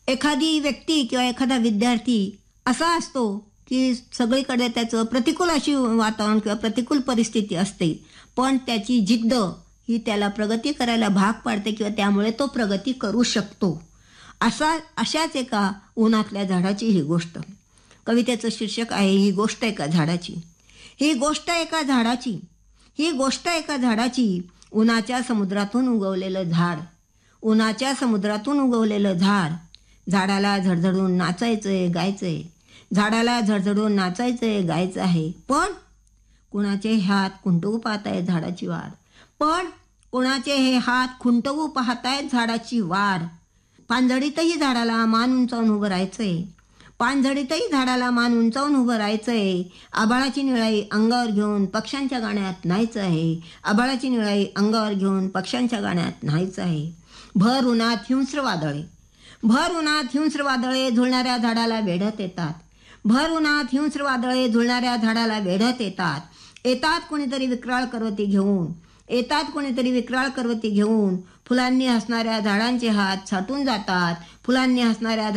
एखादी व्यक्ती किंवा एखादा विद्यार्थी असा असतो की सगळीकडे त्याचं प्रतिकूल अशी वातावरण किंवा प्रतिकूल परिस्थिती असते, पण त्याची जिद्द ही त्याला प्रगती करायला भाग पाडते किंवा त्यामुळे तो प्रगती करू शकतो. अशाच एका उन्हातल्या झाडाची ही गोष्ट. कवितेचं शीर्षक आहे ही गोष्ट एका झाडाची. ही गोष्ट एका झाडाची, ही गोष्ट एका झाडाची. उन्हाच्या समुद्रातून उगवलेलं झाड, उन्हाच्या समुद्रातून उगवलेलं झाड. झाडाला झडझडून नाचायचंय, गायचंय. झाडाला झडझडून नाचायचंय, गायचं आहे. पण कुणाचे हात खुंटवू पाहतायत झाडाची वाढ. पण कुणाचे हे हात खुंटवू पाहतायत झाडाची वाढ. पानझडीतही झाडाला मान उंचावून उभं राहायचंय. पानझडीतही झाडाला मान उंचावून उभं राहायचंय. आभाळाची निळाई अंगावर घेऊन पक्ष्यांच्या गाण्यात न्हायचं आहे. आभाळाची निळाई अंगावर घेऊन पक्ष्यांच्या गाण्यात न्हायचं आहे. भर उन्हात हिंस्र वादळे, भर उन्हात हिंस्र वादळे झुलणाऱ्या झाडाला वेढत येतात. भर उन्हात हिंस्र वादळे झुलणाऱ्या झाडाला वेढत येतात. येतात कोणीतरी विक्राळ करवती घेऊन, येतात कोणीतरी विक्राळ करवती घेऊन. फुलांनी हसणाऱ्या झाडांचे हात छाटून जातात. फुलांनी हसणाऱ्या